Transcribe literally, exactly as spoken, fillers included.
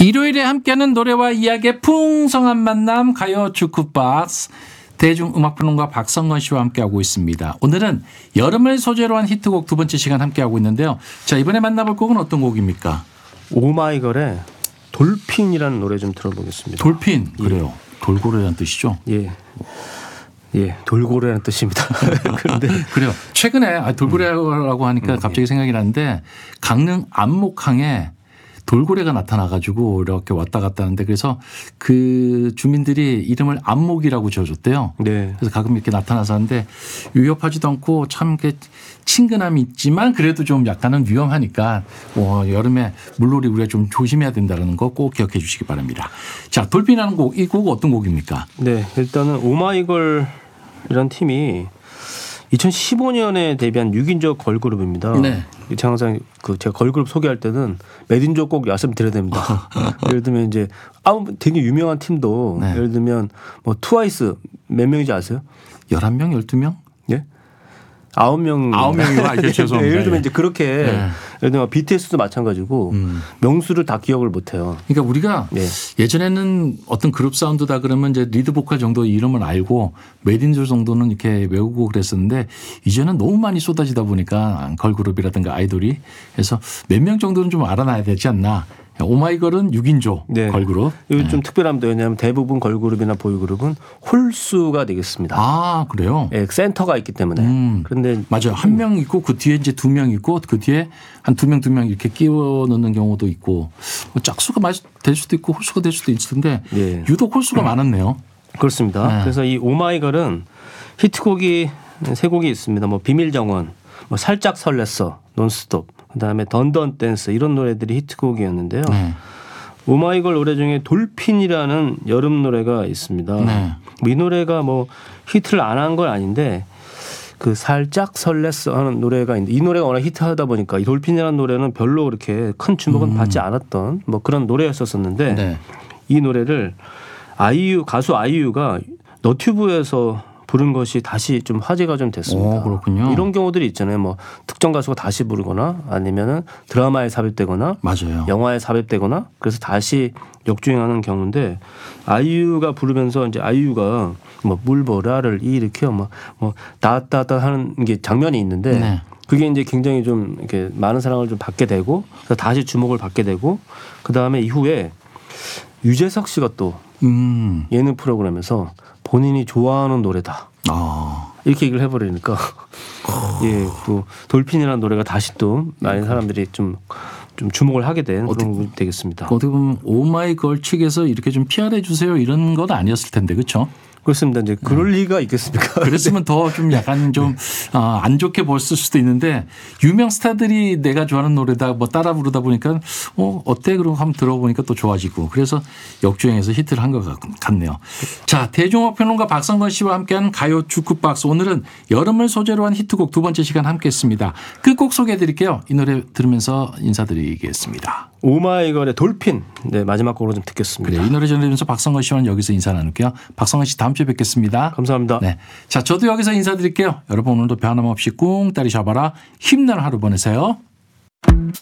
일요일에 함께하는 노래와 이야기의 풍성한 만남 가요 주크박스 대중음악평론가 박성건 씨와 함께하고 있습니다. 오늘은 여름을 소재로 한 히트곡 두 번째 시간 함께하고 있는데요. 자, 이번에 만나볼 곡은 어떤 곡입니까? 오마이걸의 돌핀이라는 노래 좀 들어보겠습니다. 돌핀. 그래요. 예. 돌고래라는 뜻이죠? 예. 예, 돌고래라는 뜻입니다. 그런데 그래요. 최근에 돌고래라고 하니까 음, 갑자기 예. 생각이 나는데 강릉 안목항에 돌고래가 나타나가지고 이렇게 왔다 갔다 하는데 그래서 그 주민들이 이름을 안목이라고 지어줬대요. 네. 그래서 가끔 이렇게 나타나서 하는데 위협하지도 않고 참 이렇게 친근함이 있지만 그래도 좀 약간은 위험하니까 뭐 여름에 물놀이 우리가 좀 조심해야 된다는 거 꼭 기억해 주시기 바랍니다. 자, 돌핀이라는 곡, 이 곡은 어떤 곡입니까? 네, 일단은 오마이걸이라는 팀이 이천십오 년에 데뷔한 육 인조 걸그룹입니다. 네. 제가 항상 그 제가 걸그룹 소개할 때는 매딘조 꼭 말씀드려야 됩니다. 예를 들면 이제 아무 되게 유명한 팀도 네. 예를 들면 뭐 트와이스 몇 명인지 아세요? 열한 명, 열두 명? 예? 아홉 명. 아홉 명이요? 아, 죄송합니다. 네, 예를 들면 이제 그렇게 네. 예를 들면 비티에스도 마찬가지고 음. 명수를 다 기억을 못 해요. 그러니까 우리가 네. 예전에는 어떤 그룹 사운드다 그러면 이제 리드 보컬 정도 이름을 알고 메딘조 정도는 이렇게 외우고 그랬었는데 이제는 너무 많이 쏟아지다 보니까 걸그룹이라든가 아이돌이 그래서 몇 명 정도는 좀 알아놔야 되지 않나. 오마이걸은 육 인조 네. 걸그룹. 이거 좀 네. 특별합니다. 왜냐하면 대부분 걸그룹이나 보이그룹은 홀수가 되겠습니다. 아, 그래요? 네, 센터가 있기 때문에. 음. 그런데 맞아요. 한 명 있고 그 뒤에 이제 두 명 있고 그 뒤에 한 두 명 두 명 이렇게 끼워 넣는 경우도 있고 뭐 짝수가 될 수도 있고 홀수가 될 수도 있는데 네. 유독 홀수가 음. 많았네요. 그렇습니다. 네. 그래서 이 오마이걸은 히트곡이 세 곡이 있습니다. 뭐 비밀 정원, 뭐 살짝 설렜어, 논스톱. 그다음에 던던 댄스 이런 노래들이 히트곡이었는데요. 네. 오마이걸 노래 중에 돌핀이라는 여름 노래가 있습니다. 네. 이 노래가 뭐 히트를 안 한 건 아닌데 그 살짝 설렜어 하는 노래가 있는데 이 노래가 워낙 히트하다 보니까 이 돌핀이라는 노래는 별로 그렇게 큰 주목은 음. 받지 않았던 뭐 그런 노래였었는데 네. 이 노래를 아이유 가수 아이유가 너튜브에서 부른 것이 다시 좀 화제가 좀 됐습니다. 오, 그렇군요. 이런 경우들이 있잖아요. 뭐 특정 가수가 다시 부르거나 아니면은 드라마에 삽입되거나 맞아요. 영화에 삽입되거나 그래서 다시 역주행하는 경우인데 아이유가 부르면서 이제 아이유가 뭐 물보라를 일으켜 뭐 뭐 따따따 하는 게 장면이 있는데 네. 그게 이제 굉장히 좀 이렇게 많은 사랑을 좀 받게 되고 그래서 다시 주목을 받게 되고 그 다음에 이후에 유재석 씨가 또 음. 예능 프로그램에서 본인이 좋아하는 노래다. 아. 이렇게 얘기를 해버리니까 예, 또 돌핀이라는 노래가 다시 또 많은 사람들이 좀, 좀 주목을 하게 된 그런 부분이 되겠습니다. 어떻게 보면 오마이걸 측에서 이렇게 좀 피알해 주세요 이런 건 아니었을 텐데 그렇죠? 그렇습니다. 이제 그럴 네. 리가 있겠습니까? 그랬으면 더 좀 약간 좀 안 좋게 보였을 수도 있는데 유명 스타들이 내가 좋아하는 노래다 뭐 따라 부르다 보니까 어 어때 그러고 한번 들어보니까 또 좋아지고 그래서 역주행해서 히트를 한 것 같네요. 자, 대중음악 평론가 박성건 씨와 함께하는 가요 주크박스 오늘은 여름을 소재로 한 히트곡 두 번째 시간 함께했습니다. 끝곡 소개해드릴게요. 이 노래 들으면서 인사드리겠습니다. 오마이걸의 돌핀. 네, 마지막 곡으로 좀 듣겠습니다. 그래, 이 노래 전해드리면서 박성건 씨와는 여기서 인사 나눌게요. 박성건 씨 다음 주에 뵙겠습니다. 감사합니다. 네, 자 저도 여기서 인사드릴게요. 여러분 오늘도 변함없이 꿍 따리 잡아라 힘나는 하루 보내세요.